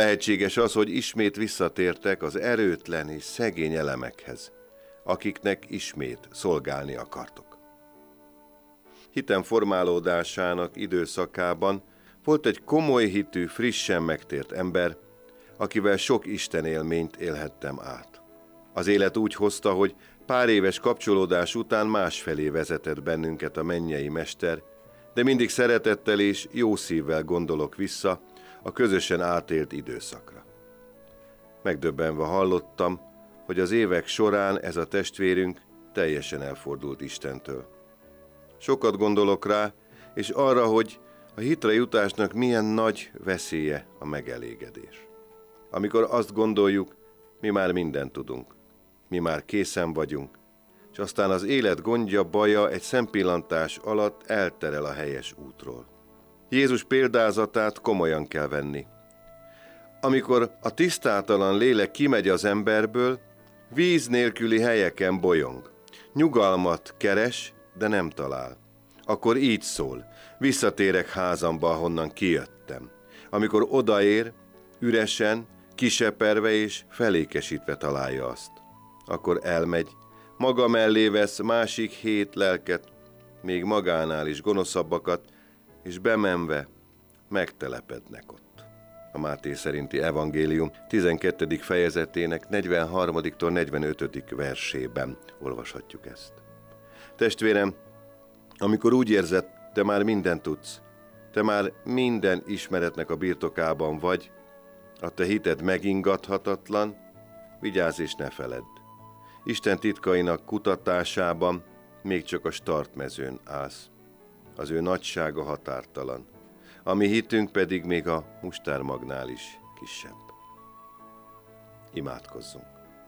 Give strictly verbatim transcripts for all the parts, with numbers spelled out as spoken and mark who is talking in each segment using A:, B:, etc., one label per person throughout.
A: lehetséges az, hogy ismét visszatértek az erőtlen és szegény elemekhez, akiknek ismét szolgálni akartok? Hitem formálódásának időszakában volt egy komoly hitű, frissen megtért ember, akivel sok Isten élményt élhettem át. Az élet úgy hozta, hogy pár éves kapcsolódás után másfelé vezetett bennünket a mennyei mester, de mindig szeretettel és jó szívvel gondolok vissza a közösen átélt időszakra. Megdöbbenve hallottam, hogy az évek során ez a testvérünk teljesen elfordult Istentől. Sokat gondolok rá, és arra, hogy a hitre jutásnak milyen nagy veszélye a megelégedés. Amikor azt gondoljuk, mi már mindent tudunk, mi már készen vagyunk, és aztán az élet gondja, baja egy szempillantás alatt elterel a helyes útról. Jézus példázatát komolyan kell venni. Amikor a tisztátalan lélek kimegy az emberből, víz nélküli helyeken bolyong. Nyugalmat keres, de nem talál. Akkor így szól: visszatérek házamba, ahonnan kijöttem. Amikor odaér, üresen, kiseperve és felékesítve találja azt. Akkor elmegy, maga mellé vesz másik hét lelket, még magánál is gonoszabbakat, és bemenve megtelepednek ott. A Máté szerinti evangélium tizenkettedik fejezetének negyvenharmadiktól negyvenötödik versében olvashatjuk ezt. Testvérem, amikor úgy érzed, te már mindent tudsz, te már minden ismeretnek a birtokában vagy, a te hited megingathatatlan, vigyázz és ne feledd. Isten titkainak kutatásában még csak a startmezőn állsz. Az ő nagysága határtalan, a mi hitünk pedig még a mustármagnál is kisebb. Imádkozzunk.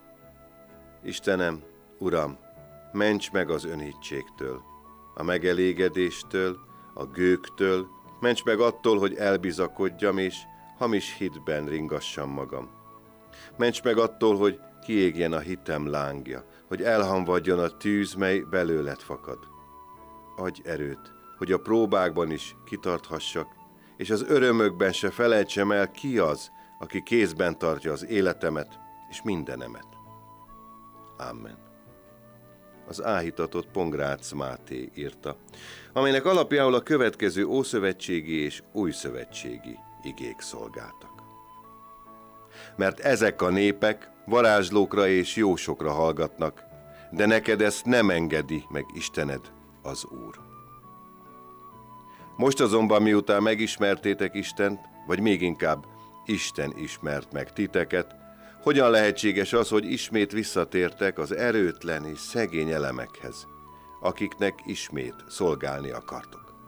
A: Istenem, Uram, ments meg az önhitségtől, a megelégedéstől, a gőgtől, ments meg attól, hogy elbizakodjam és hamis hitben ringassam magam. Ments meg attól, hogy kiégjen a hitem lángja, hogy elhamvadjon a tűz, mely belőled fakad. Adj erőt, hogy a próbákban is kitarthassak, és az örömökben se felejtsem el, ki az, aki kézben tartja az életemet és mindenemet. Amen. Az áhítatot Pongrácz Máté írta, amelynek alapjául a következő ószövetségi és újszövetségi igék szolgáltak. Mert ezek a népek varázslókra és jósokra hallgatnak, de neked ezt nem engedi meg Istened, az Úr. Most azonban, miután megismertétek Istent, vagy még inkább Isten ismert meg titeket, hogyan lehetséges az, hogy ismét visszatértek az erőtlen és szegény elemekhez, akiknek ismét szolgálni akartok?